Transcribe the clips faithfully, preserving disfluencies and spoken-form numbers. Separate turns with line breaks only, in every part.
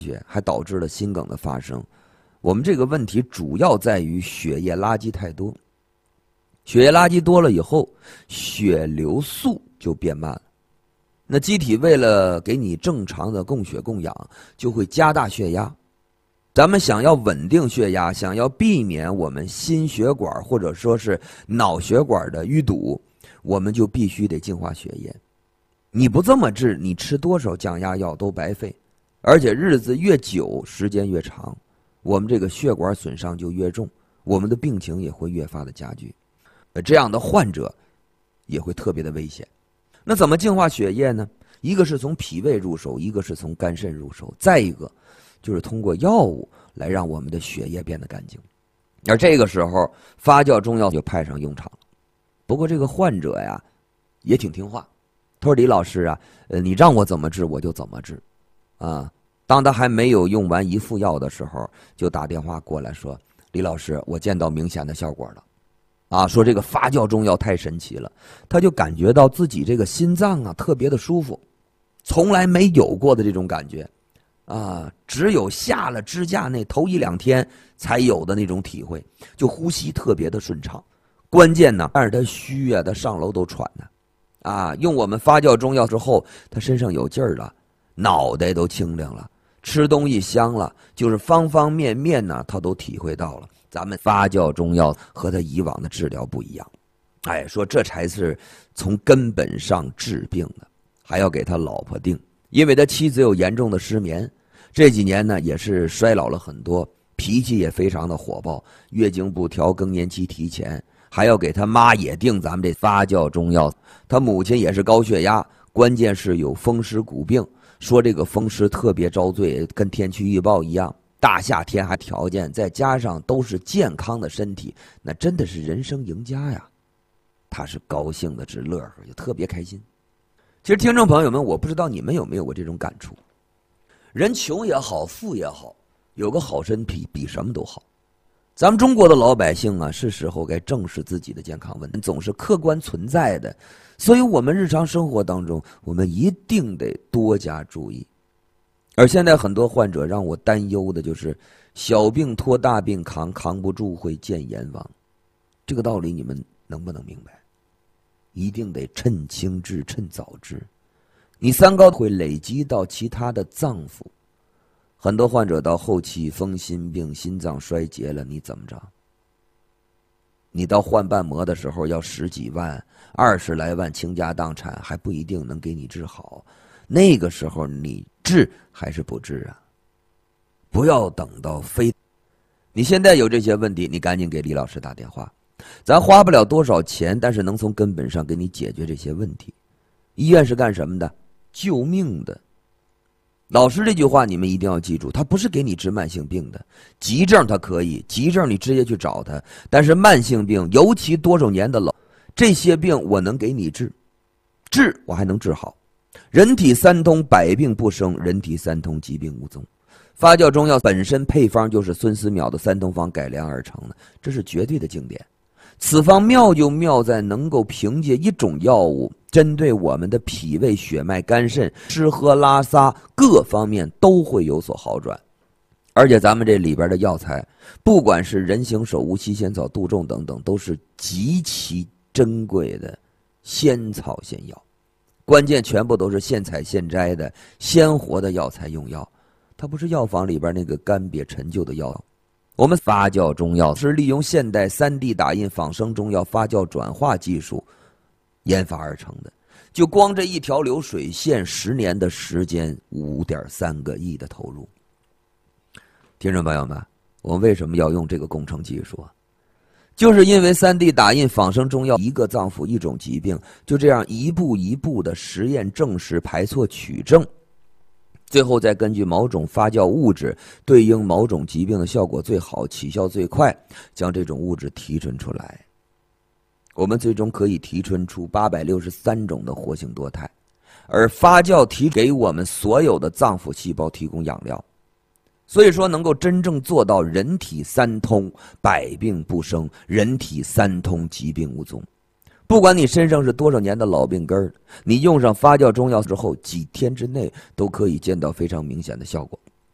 血，还导致了心梗的发生。我们这个问题主要在于血液垃圾太多，血液垃圾多了以后，血流速就变慢了。那机体为了给你正常的供血供氧，就会加大血压。咱们想要稳定血压，想要避免我们心血管或者说是脑血管的淤堵，我们就必须得净化血液。你不这么治，你吃多少降压药都白费，而且日子越久，时间越长，我们这个血管损伤就越重，我们的病情也会越发的加剧。这样的患者也会特别的危险。那怎么净化血液呢？一个是从脾胃入手，一个是从肝肾入手，再一个就是通过药物来让我们的血液变得干净。而这个时候发酵中药就派上用场了。不过这个患者呀也挺听话，他说李老师啊，呃，你让我怎么治我就怎么治啊。当他还没有用完一副药的时候，就打电话过来说，李老师，我见到明显的效果了啊，说这个发酵中药太神奇了，他就感觉到自己这个心脏啊特别的舒服，从来没有过的这种感觉啊，只有下了支架那头一两天才有的那种体会，就呼吸特别的顺畅。关键呢，但是他虚啊，他上楼都喘呢，啊，用我们发酵中药之后，他身上有劲儿了，脑袋都清亮了，吃东西香了，就是方方面面呢，他都体会到了。咱们发酵中药和他以往的治疗不一样，哎，说这才是从根本上治病的。还要给他老婆定，因为他妻子有严重的失眠，这几年呢也是衰老了很多，脾气也非常的火爆，月经不调，更年期提前。还要给他妈也定咱们这发酵中药，他母亲也是高血压，关键是有风湿骨病，说这个风湿特别遭罪，跟天气预报一样，大夏天还条件，再加上都是健康的身体，那真的是人生赢家呀。他是高兴的直乐呵，就特别开心。其实听众朋友们，我不知道你们有没有过这种感触，人穷也好，富也好，有个好身体比什么都好。咱们中国的老百姓啊，是时候该正视自己的健康问题，总是客观存在的，所以我们日常生活当中，我们一定得多加注意。而现在很多患者让我担忧的就是小病拖大病扛，扛不住会见阎王。这个道理你们能不能明白？一定得趁轻治，趁早治。你三高会累积到其他的脏腑，很多患者到后期风心病、心脏衰竭了，你怎么着？你到换瓣膜的时候要十几万、二十来万倾家荡产，还不一定能给你治好。那个时候你治还是不治啊？不要等到非你现在有这些问题，你赶紧给李老师打电话。咱花不了多少钱，但是能从根本上给你解决这些问题。医院是干什么的？救命的。老师这句话你们一定要记住，他不是给你治慢性病的，急症他可以，急症你直接去找他，但是慢性病，尤其多少年的老，这些病我能给你治，治我还能治好。人体三通，百病不生；人体三通，疾病无踪。发酵中药本身配方就是孙思邈的三通方改良而成的，这是绝对的经典。此方妙就妙在能够凭借一种药物，针对我们的脾胃、血脉、肝肾、吃喝拉撒各方面都会有所好转。而且咱们这里边的药材，不管是人形手乌、西仙草、杜仲等等，都是极其珍贵的仙草仙药，关键全部都是现采现摘的鲜活的药材用药，它不是药房里边那个干瘪陈旧的药。我们发酵中药是利用现代 三 D 打印仿生中药发酵转化技术研发而成的，就光这一条流水线，十年的时间， 五点三个亿的投入。听众朋友们，我们为什么要用这个工程技术啊？就是因为 三 D 打印仿生中药，一个脏腑一种疾病，就这样一步一步的实验证实排错取证，最后再根据某种发酵物质对应某种疾病的效果最好、起效最快，将这种物质提纯出来。我们最终可以提纯出八百六十三种的活性多肽，而发酵提给我们所有的脏腑细胞提供养料。所以说能够真正做到人体三通，百病不生；人体三通，疾病无踪。不管你身上是多少年的老病根，你用上发酵中药之后，几天之内都可以见到非常明显的效果。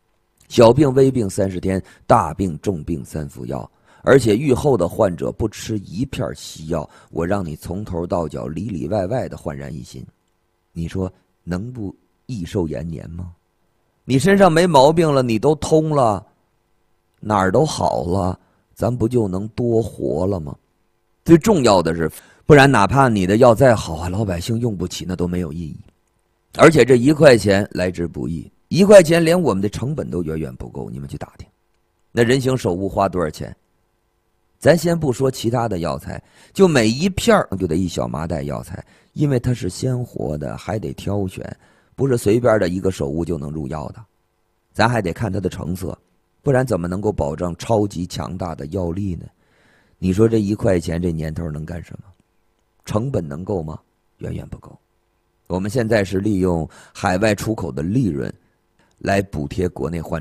小病微病三十天，大病重病三服药，而且愈后的患者不吃一片西药，我让你从头到脚里里外外的焕然一新，你说能不益寿延年吗？你身上没毛病了，你都通了，哪儿都好了，咱不就能多活了吗？最重要的是，不然哪怕你的药再好啊，老百姓用不起，那都没有意义。而且这一块钱来之不易，一块钱连我们的成本都远远不够。你们去打听，那人形手物花多少钱？咱先不说其他的药材，就每一片就得一小麻袋药材，因为它是鲜活的，还得挑选，不是随便的一个手物就能入药的，咱还得看它的成色，不然怎么能够保证超级强大的药力呢？你说这一块钱这年头能干什么？成本能够吗？远远不够。我们现在是利用海外出口的利润来补贴国内患者。